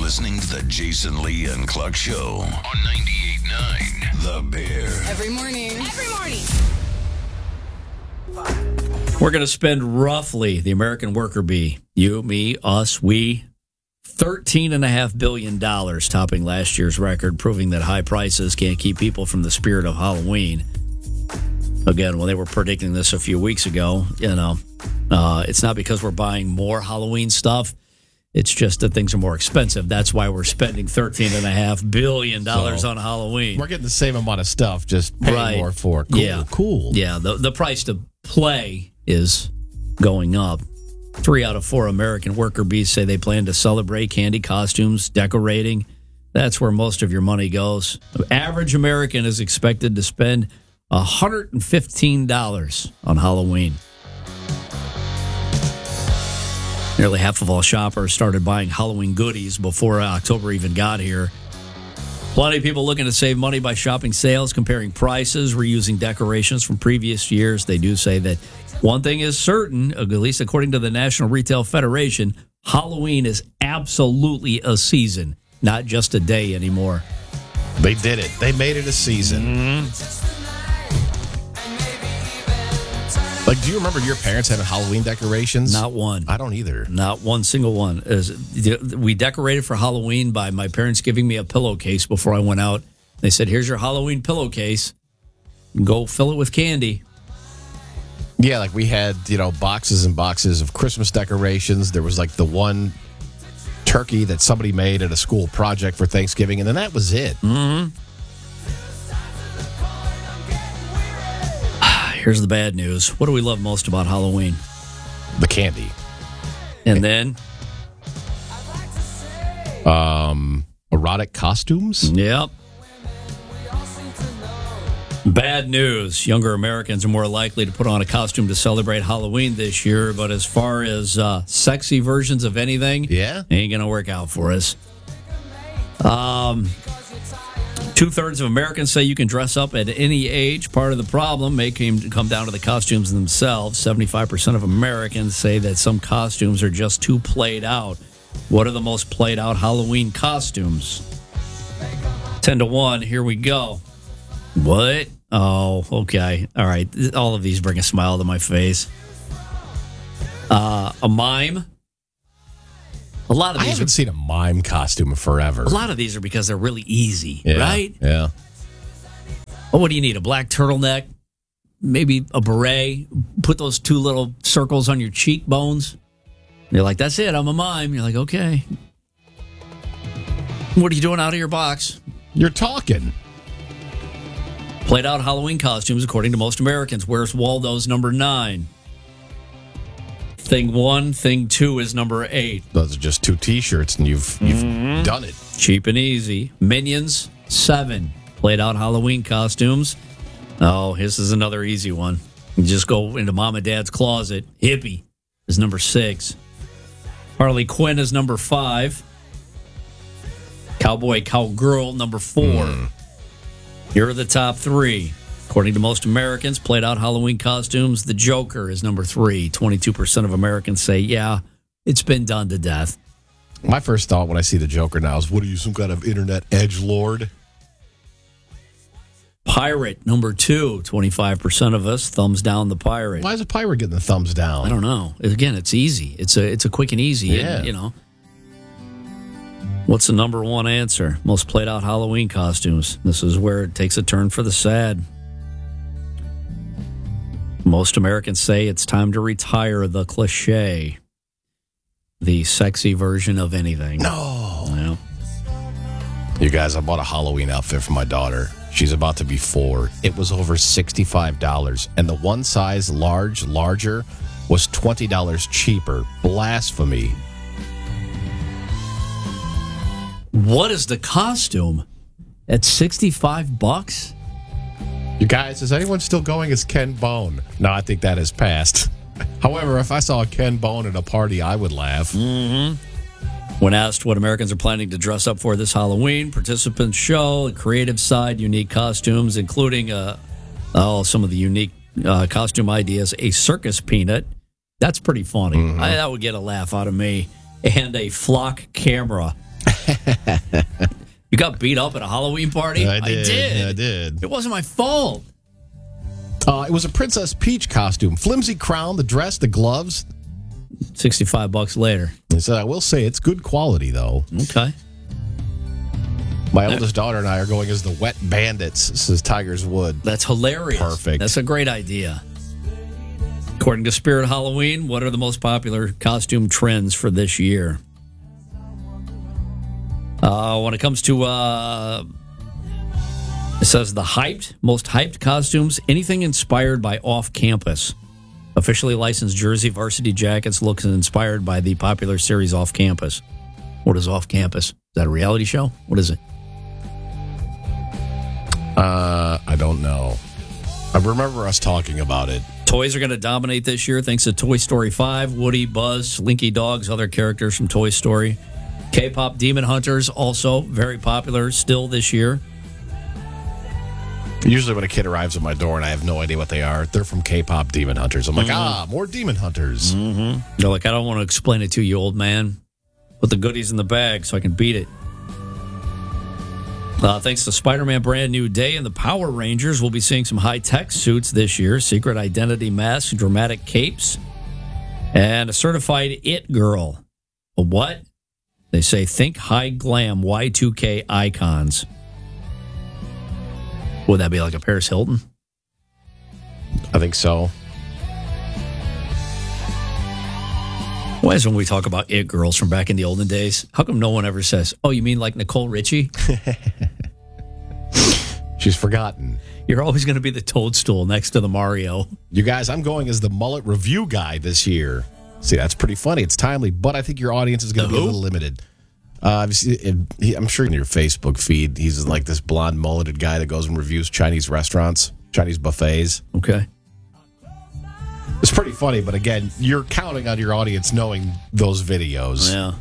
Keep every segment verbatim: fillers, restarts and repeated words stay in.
listening to the Jason Lee and Cluck Show on ninety-eight point nine The Bear. Every morning. Every morning. We're going to spend roughly, the American worker bee, you, me, us, we, thirteen point five billion dollars, topping last year's record, proving that high prices can't keep people from the spirit of Halloween. Again, when they were predicting this a few weeks ago, you know, uh, it's not because we're buying more Halloween stuff. It's just that things are more expensive. That's why we're spending thirteen point five billion dollars So, on Halloween. We're getting the same amount of stuff, just paying Right. more for it. Cool, Yeah. cool. Yeah, the, the price to play is going up. Three out of four American worker bees say they plan to celebrate candy, costumes, decorating. That's where most of your money goes. The average American is expected to spend one hundred fifteen dollars on Halloween. Nearly half of all shoppers started buying Halloween goodies before October even got here. Plenty of people looking to save money by shopping sales, comparing prices, reusing decorations from previous years. They do say that one thing is certain, at least according to the National Retail Federation, Halloween is absolutely a season, not just a day anymore. They did it. They made it a season. Mm-hmm. Like, do you remember your parents having Halloween decorations? Not one. I don't either. Not one single one. As- We decorated for Halloween by my parents giving me a pillowcase before I went out. They said, here's your Halloween pillowcase. Go fill it with candy. Yeah, like we had, you know, boxes and boxes of Christmas decorations. There was like the one turkey that somebody made at a school project for Thanksgiving, and then that was it. Mm-hmm. Here's the bad news. What do we love most about Halloween? The candy. And then? Um, erotic costumes? Yep. Bad news. Younger Americans are more likely to put on a costume to celebrate Halloween this year, but as far as uh, sexy versions of anything, Yeah. ain't going to work out for us. Um, two-thirds of Americans say you can dress up at any age. Part of the problem may come down to the costumes themselves. seventy-five percent of Americans say that some costumes are just too played out. What are the most played out Halloween costumes? ten to one, here we go. What? Oh, okay. All right. All of these bring a smile to my face. Uh, a mime. A lot of I these haven't are, seen a mime costume in forever. a lot of these are because they're really easy, Yeah, right? Yeah. Oh, what do you need? A black turtleneck? Maybe a beret? Put those two little circles on your cheekbones? You're like, that's it. I'm a mime. You're like, okay. What are you doing out of your box? You're talking. Played out Halloween costumes, according to most Americans. Where's Waldo's number nine? Thing one, thing two is number eight. Those are just two T-shirts, and you've you've Mm-hmm. done it. Cheap and easy. Minions, seven. Played out Halloween costumes. Oh, this is another easy one. You just go into mom and dad's closet. Hippie is number six. Harley Quinn is number five. Cowboy Cowgirl, number four. Mm. Here are the top three. According to most Americans, played out Halloween costumes, the Joker is number three. twenty-two percent of Americans say, yeah, it's been done to death. My first thought when I see the Joker now is, what are you, some kind of internet edgelord? Pirate, number two. twenty-five percent of us, thumbs down the pirate. Why is a pirate getting the thumbs down? I don't know. Again, it's easy. It's a it's a quick and easy. Yeah. And, you know. What's the number one answer? Most played out Halloween costumes. This is where it takes a turn for the sad. Most Americans say it's time to retire the cliche. The sexy version of anything. No. Yeah. You guys, I bought a Halloween outfit for my daughter. She's about to be four. It was over sixty-five dollars, and the one size large, larger, was twenty dollars cheaper. Blasphemy. What is the costume at sixty-five bucks? You guys, is anyone still going as Ken Bone? No, I think that has passed. However, if I saw Ken Bone at a party, I would laugh. Mm-hmm. When asked what Americans are planning to dress up for this Halloween, participants show the creative side, unique costumes, including uh, oh, some of the unique uh, costume ideas. A circus peanut. That's pretty funny. Mm-hmm. I, that would get a laugh out of me. And a flock camera. You got beat up at a Halloween party? I did. I did. I did. It wasn't my fault. Uh, it was a Princess Peach costume. Flimsy crown, the dress, the gloves. sixty-five bucks later. He said, I will say it's good quality, though. Okay. My oldest daughter and I are going as the Wet Bandits, says Tiger's Wood. That's hilarious. Perfect. That's a great idea. According to Spirit Halloween, what are the most popular costume trends for this year? Uh, when it comes to, uh, it says the hyped, most hyped costumes, anything inspired by off-campus. Officially licensed jersey, varsity jackets looks inspired by the popular series Off Campus. What is Off Campus? Is that a reality show? What is it? Uh, I don't know. I remember us talking about it. Toys are going to dominate this year thanks to Toy Story five, Woody, Buzz, Slinky Dogs, other characters from Toy Story. K-pop Demon Hunters, also very popular still this year. Usually when a kid arrives at my door and I have no idea what they are, they're from K-pop Demon Hunters. I'm like, mm-hmm. ah, more Demon Hunters. Mm-hmm. They're like, I don't want to explain it to you, old man. Put the goodies in the bag so I can beat it. Uh, thanks to Spider-Man Brand New Day and the Power Rangers, we'll be seeing some high-tech suits this year. Secret identity masks, dramatic capes, and a certified it girl. A what? They say think high glam Y two K icons. Would that be like a Paris Hilton? I think so. Why is when we talk about it girls from back in the olden days, how come no one ever says, oh, you mean like Nicole Richie? She's forgotten. You're always going to be the toadstool next to the Mario. You guys, I'm going as the mullet review guy this year. See, that's pretty funny. It's timely, but I think your audience is going to be a little limited. Uh, I'm sure in your Facebook feed, he's like this blonde mulleted guy that goes and reviews Chinese restaurants, Chinese buffets. Okay. It's pretty funny, but again, you're counting on your audience knowing those videos. Yeah.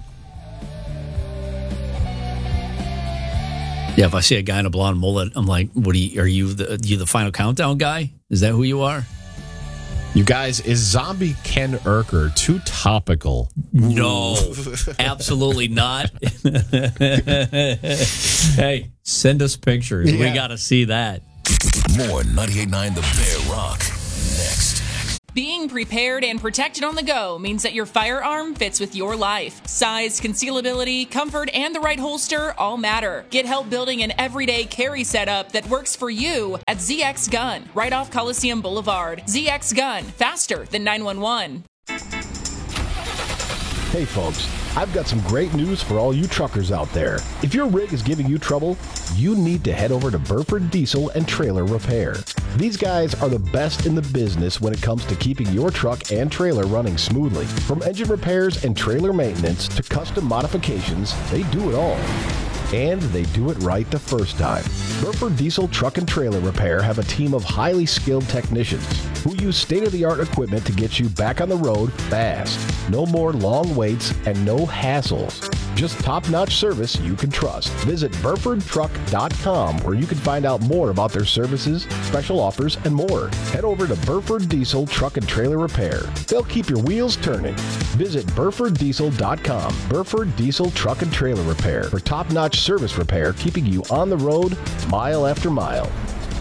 Yeah, if I see a guy in a blonde mullet, I'm like, "What are you? Are you the you the Final Countdown guy? Is that who you are?" You guys, is Zombie Ken Urker too topical? No, absolutely not. Hey, send us pictures. Yeah. We got to see that. More ninety-eight point nine The Bear Rock next. Being prepared and protected on the go means that your firearm fits with your life. Size, concealability, comfort, and the right holster all matter. Get help building an everyday carry setup that works for you at Z X Gun, right off Coliseum Boulevard. Z X Gun, faster than nine one one. Hey folks, I've got some great news for all you truckers out there. If your rig is giving you trouble, you need to head over to Burford Diesel and Trailer Repair. These guys are the best in the business when it comes to keeping your truck and trailer running smoothly. From engine repairs and trailer maintenance to custom modifications, they do it all. And they do it right the first time. Burford Diesel Truck and Trailer Repair have a team of highly skilled technicians who use state-of-the-art equipment to get you back on the road fast. No more long waits and no hassles. Just top-notch service you can trust. Visit Burford Truck dot com where you can find out more about their services, special offers, and more. Head over to Burford Diesel Truck and Trailer Repair. They'll keep your wheels turning. Visit Burford Diesel dot com. Burford Diesel Truck and Trailer Repair for top-notch service repair, keeping you on the road mile after mile.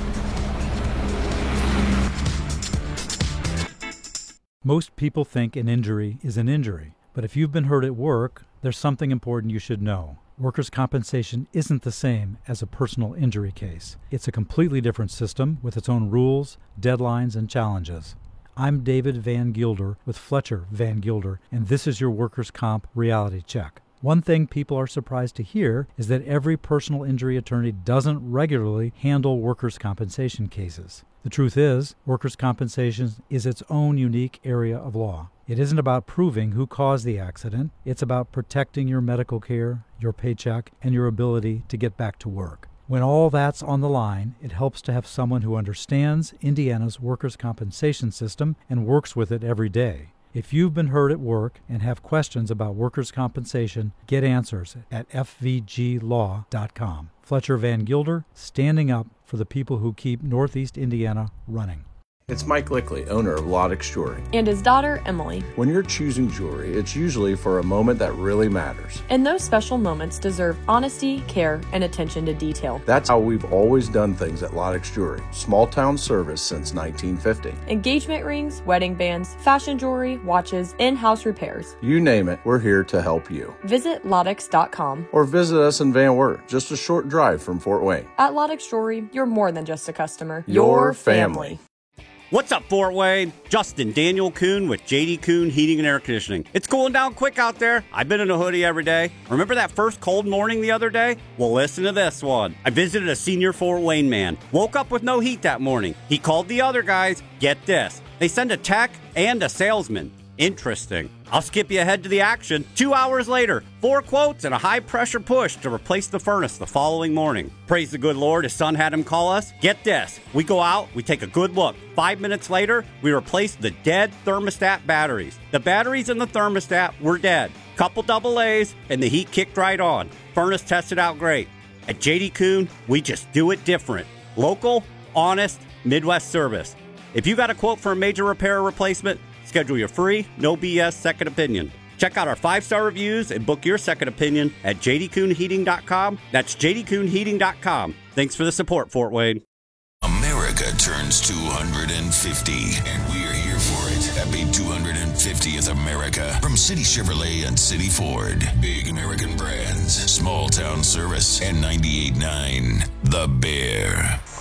Most people think an injury is an injury, but if you've been hurt at work, there's something important you should know. Workers' compensation isn't the same as a personal injury case. It's a completely different system with its own rules, deadlines, and challenges. I'm David Van Gilder with Fletcher Van Gilder, and this is your Workers' Comp Reality Check. One thing people are surprised to hear is that every personal injury attorney doesn't regularly handle workers' compensation cases. The truth is, workers' compensation is its own unique area of law. It isn't about proving who caused the accident. It's about protecting your medical care, your paycheck, and your ability to get back to work. When all that's on the line, it helps to have someone who understands Indiana's workers' compensation system and works with it every day. If you've been hurt at work and have questions about workers' compensation, get answers at F V G law dot com. Fletcher Van Gilder, standing up for the people who keep Northeast Indiana running. It's Mike Lickley, owner of Lodex Jewelry. And his daughter, Emily. When you're choosing jewelry, it's usually for a moment that really matters. And those special moments deserve honesty, care, and attention to detail. That's how we've always done things at Lodex Jewelry. Small town service since nineteen fifty. Engagement rings, wedding bands, fashion jewelry, watches, in-house repairs. You name it, we're here to help you. Visit Lodex dot com. Or visit us in Van Wert, just a short drive from Fort Wayne. At Lodex Jewelry, you're more than just a customer. Your family. What's up, Fort Wayne? Justin Daniel Kuhn with J D Kuhn Heating and Air Conditioning. It's cooling down quick out there. I've been in a hoodie every day. Remember that first cold morning the other day? Well, listen to this one. I visited a senior Fort Wayne man. Woke up with no heat that morning. He called the other guys. Get this. They send a tech and a salesman. Interesting. I'll skip you ahead to the action. Two hours later, four quotes and a high-pressure push to replace the furnace the following morning. Praise the good Lord, his son had him call us. Get this. We go out, we take a good look. Five minutes later, we replace the dead thermostat batteries. The batteries in the thermostat were dead. Couple double A's, and the heat kicked right on. Furnace tested out great. At J D Kuhn, we just do it different. Local, honest, Midwest service. If you got a quote for a major repair or replacement, schedule your free, no B S second opinion. Check out our five-star reviews and book your second opinion at j d kuhn heating dot com. That's j d kuhn heating dot com. Thanks for the support, Fort Wayne. America turns two hundred fifty, and we're here for it. Happy two hundred fiftieth America from City Chevrolet and City Ford. Big American brands, small town service, and ninety-eight point nine The Bear.